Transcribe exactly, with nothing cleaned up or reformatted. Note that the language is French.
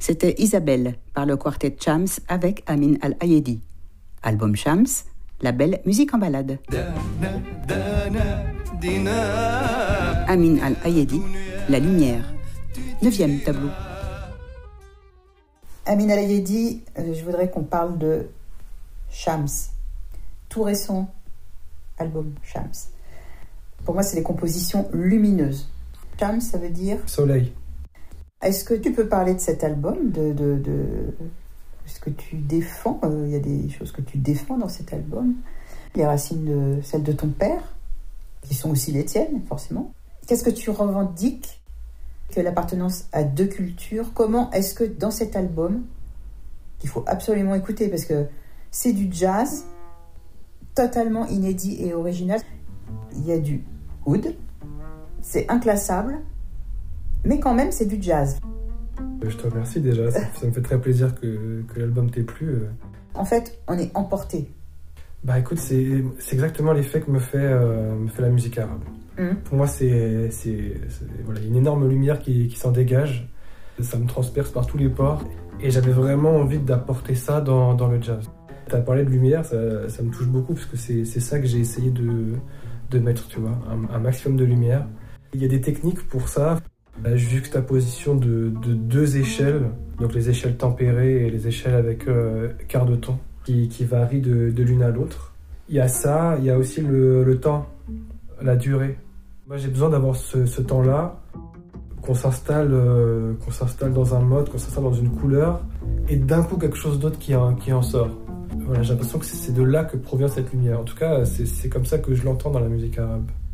C'était Isabelle par le quartet Chams avec Amin Al-Ayedi. Album Chams, label Musique en balade. Amin Al-Ayedi, La Lumière. Neuvième tableau. Amin Al-Ayedi, je voudrais qu'on parle de Chams. Tout récent album Chams. Pour moi, c'est des compositions lumineuses. Chams, ça veut dire soleil. Est-ce que tu peux parler de cet album, de, de, de ce que tu défends? Il euh, y a des choses que tu défends dans cet album. Les racines de celles de ton père, qui sont aussi les tiennes, forcément. Qu'est-ce que tu revendiques que l'appartenance à deux cultures? Comment est-ce que dans cet album, qu'il faut absolument écouter, parce que c'est du jazz totalement inédit et original. Il y a du oud, c'est inclassable, mais quand même, c'est du jazz. Je te remercie déjà, ça, ça me fait très plaisir que, que l'album t'ait plu. En fait, on est emporté. Bah écoute, c'est, c'est exactement l'effet que me fait, euh, me fait la musique arabe. Mmh. Pour moi, c'est, c'est, c'est voilà, une énorme lumière qui, qui s'en dégage. Ça me transperce par tous les pores. Et j'avais vraiment envie d'apporter ça dans, dans le jazz. Tu as parlé de lumière, ça, ça me touche beaucoup parce que c'est, c'est ça que j'ai essayé de, de mettre, tu vois, un, un maximum de lumière. Il y a des techniques pour ça. La juxtaposition de, de deux échelles, donc les échelles tempérées et les échelles avec euh, quart de ton, qui, qui varient de, de l'une à l'autre. Il y a ça, il y a aussi le, le temps, la durée. Moi j'ai besoin d'avoir ce, ce temps-là, qu'on s'installe, euh, qu'on s'installe dans un mode, qu'on s'installe dans une couleur, et d'un coup quelque chose d'autre qui en, qui en sort. Voilà, j'ai l'impression que c'est de là que provient cette lumière. En tout cas, c'est, c'est comme ça que je l'entends dans la musique arabe.